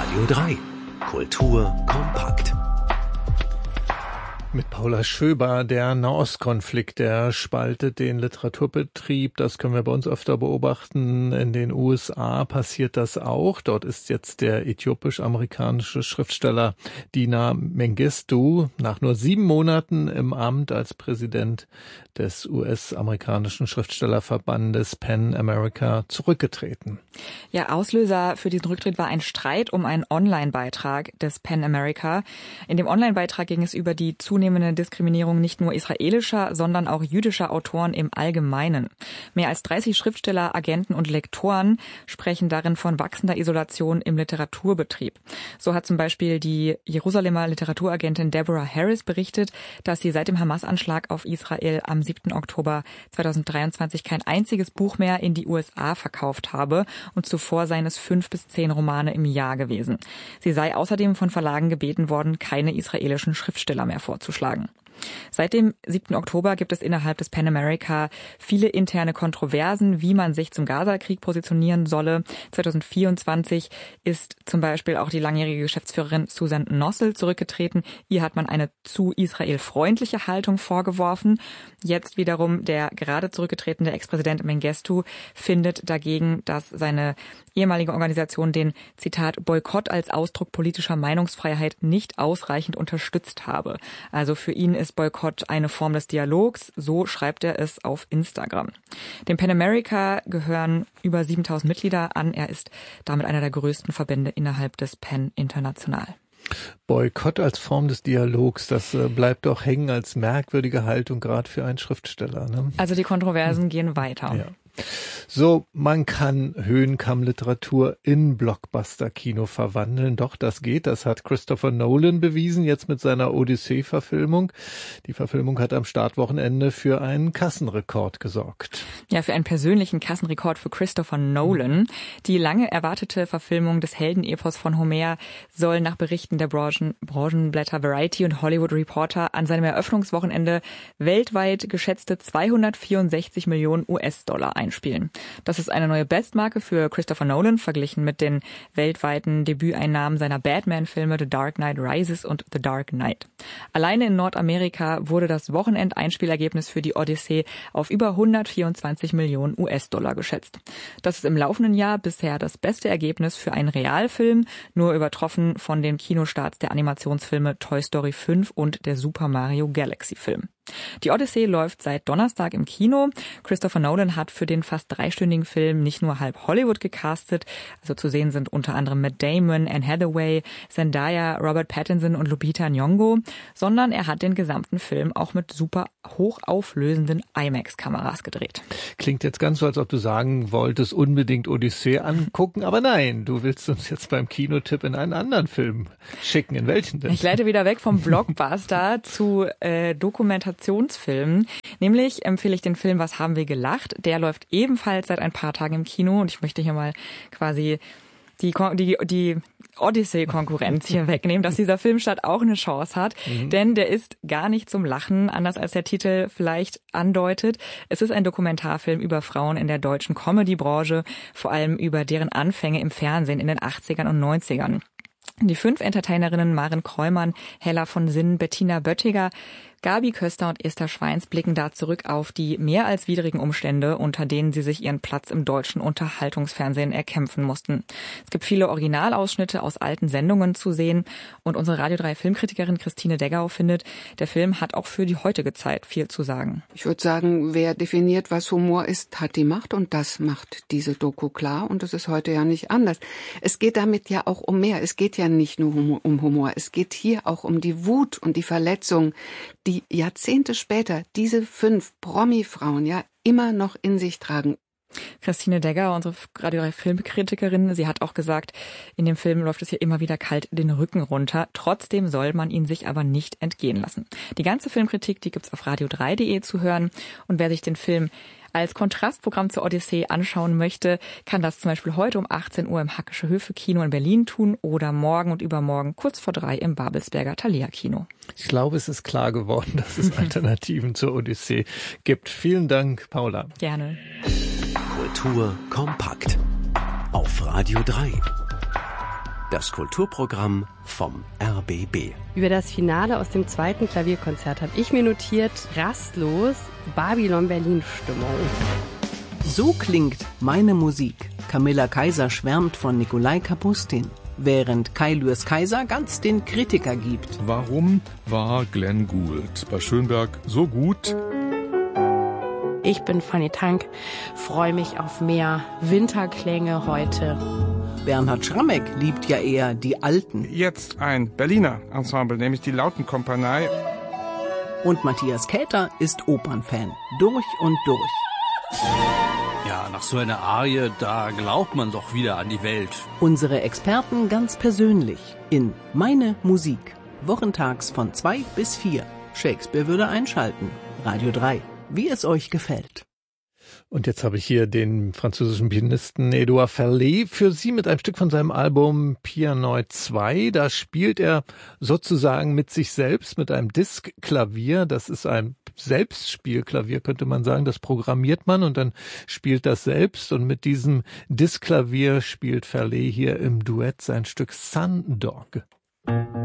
Radio 3. Kultur kompakt. Mit Paula Schöber, der Nahostkonflikt, der spaltet den Literaturbetrieb. Das können wir bei uns öfter beobachten. In den USA passiert das auch. Dort ist jetzt der äthiopisch-amerikanische Schriftsteller Dina Mengistu nach nur 7 Monaten im Amt als Präsident des US-amerikanischen Schriftstellerverbandes PEN America zurückgetreten. Ja, Auslöser für diesen Rücktritt war ein Streit um einen Online-Beitrag des PEN America. In dem Online-Beitrag ging es über die zunehmende Diskriminierung nicht nur israelischer, sondern auch jüdischer Autoren im Allgemeinen. Mehr als 30 Schriftsteller, Agenten und Lektoren sprechen darin von wachsender Isolation im Literaturbetrieb. So hat zum Beispiel die Jerusalemer Literaturagentin Deborah Harris berichtet, dass sie seit dem Hamas-Anschlag auf Israel am 7. Oktober 2023 kein einziges Buch mehr in die USA verkauft habe und zuvor seien es 5 bis 10 Romane im Jahr gewesen. Sie sei außerdem von Verlagen gebeten worden, keine israelischen Schriftsteller mehr vorzuschlagen. Seit dem 7. Oktober gibt es innerhalb des PEN America viele interne Kontroversen, wie man sich zum Gaza-Krieg positionieren solle. 2024 ist zum Beispiel auch die langjährige Geschäftsführerin Susan Nossel zurückgetreten. Ihr hat man eine zu israelfreundliche Haltung vorgeworfen. Jetzt wiederum der gerade zurückgetretene Ex-Präsident Mengistu findet dagegen, dass seine ehemalige Organisation den, Zitat, Boykott als Ausdruck politischer Meinungsfreiheit nicht ausreichend unterstützt habe. Also für ihn ist Boykott eine Form des Dialogs, so schreibt er es auf Instagram. Dem PEN America gehören über 7.000 Mitglieder an. Er ist damit einer der größten Verbände innerhalb des PEN international. Boykott als Form des Dialogs, das bleibt doch hängen als merkwürdige Haltung, gerade für einen Schriftsteller. Ne? Also die Kontroversen gehen weiter. Ja. So, man kann Höhenkamm-Literatur in Blockbuster-Kino verwandeln. Doch, das geht. Das hat Christopher Nolan bewiesen, jetzt mit seiner Odyssee-Verfilmung. Die Verfilmung hat am Startwochenende für einen Kassenrekord gesorgt. Ja, für einen persönlichen Kassenrekord für Christopher Nolan. Die lange erwartete Verfilmung des Heldenepos von Homer soll nach Berichten der Branchenblätter Variety und Hollywood Reporter an seinem Eröffnungswochenende weltweit geschätzte 264 Millionen US-Dollar einspielen. Das ist eine neue Bestmarke für Christopher Nolan, verglichen mit den weltweiten Debüteinnahmen seiner Batman-Filme The Dark Knight Rises und The Dark Knight. Alleine in Nordamerika wurde das Wochenendeinspielergebnis für die Odyssee auf über 124 Millionen US-Dollar geschätzt. Das ist im laufenden Jahr bisher das beste Ergebnis für einen Realfilm, nur übertroffen von den Kinostarts der Animationsfilme Toy Story 5 und der Super Mario Galaxy Film. Die Odyssee läuft seit Donnerstag im Kino. Christopher Nolan hat für den fast 3-stündigen Film nicht nur halb Hollywood gecastet, also zu sehen sind unter anderem Matt Damon, Anne Hathaway, Zendaya, Robert Pattinson und Lupita Nyong'o, sondern er hat den gesamten Film auch mit super hochauflösenden IMAX-Kameras gedreht. Klingt jetzt ganz so, als ob du sagen wolltest, unbedingt Odyssee angucken, aber nein, du willst uns jetzt beim Kinotipp in einen anderen Film schicken. In welchen denn? Ich leite wieder weg vom Blockbuster zu Dokumentationsfilmen. Nämlich empfehle ich den Film Was haben wir gelacht? Der läuft ebenfalls seit ein paar Tagen im Kino und ich möchte hier mal quasi die Odyssey-Konkurrenz hier wegnehmen, dass dieser Filmstart auch eine Chance hat. Denn der ist gar nicht zum Lachen, anders als der Titel vielleicht andeutet. Es ist ein Dokumentarfilm über Frauen in der deutschen Comedy-Branche, vor allem über deren Anfänge im Fernsehen in den 80ern und 90ern. Die 5 Entertainerinnen Maren Kräumann, Hella von Sinn, Bettina Böttiger, Gabi Köster und Esther Schweins blicken da zurück auf die mehr als widrigen Umstände, unter denen sie sich ihren Platz im deutschen Unterhaltungsfernsehen erkämpfen mussten. Es gibt viele Originalausschnitte aus alten Sendungen zu sehen und unsere Radio 3 Filmkritikerin Christine Deggau findet, der Film hat auch für die heutige Zeit viel zu sagen. Ich würde sagen, wer definiert, was Humor ist, hat die Macht und das macht diese Doku klar und das ist heute ja nicht anders. Es geht damit ja auch um mehr. Es geht ja nicht nur um Humor. Es geht hier auch um die Wut und die Verletzung, die Jahrzehnte später diese 5 Promi-Frauen ja immer noch in sich tragen. Christine Deggau, unsere Radio 3 Filmkritikerin, sie hat auch gesagt, in dem Film läuft es hier immer wieder kalt den Rücken runter. Trotzdem soll man ihn sich aber nicht entgehen lassen. Die ganze Filmkritik, die gibt's auf radio3.de zu hören. Und wer sich den Film als Kontrastprogramm zur Odyssee anschauen möchte, kann das zum Beispiel heute um 18 Uhr im Hackische Höfe Kino in Berlin tun oder morgen und übermorgen kurz vor 3 im Babelsberger Thalia Kino. Ich glaube, es ist klar geworden, dass es Alternativen zur Odyssee gibt. Vielen Dank, Paula. Gerne. Kultur kompakt auf Radio 3. Das Kulturprogramm vom RBB. Über das Finale aus dem 2. Klavierkonzert habe ich mir notiert, rastlos Babylon-Berlin-Stimmung. So klingt meine Musik. Camilla Kaiser schwärmt von Nikolai Kapustin, während Kai Lürs Kaiser ganz den Kritiker gibt. Warum war Glenn Gould bei Schönberg so gut? Ich bin Fanny Tank, freue mich auf mehr Winterklänge heute. Bernhard Schrammeck liebt ja eher die Alten. Jetzt ein Berliner Ensemble, nämlich die Lautenkompanie. Und Matthias Käther ist Opernfan, durch und durch. Ja, nach so einer Arie, da glaubt man doch wieder an die Welt. Unsere Experten ganz persönlich in Meine Musik. Wochentags von 2 bis 4. Shakespeare würde einschalten. Radio 3. Wie es euch gefällt. Und jetzt habe ich hier den französischen Pianisten Edouard Ferlet für Sie mit einem Stück von seinem Album Pianoid 2. Da spielt er sozusagen mit sich selbst, mit einem Diskklavier. Das ist ein Selbstspielklavier, könnte man sagen. Das programmiert man und dann spielt das selbst. Und mit diesem Diskklavier spielt Ferlet hier im Duett sein Stück Sun Dog.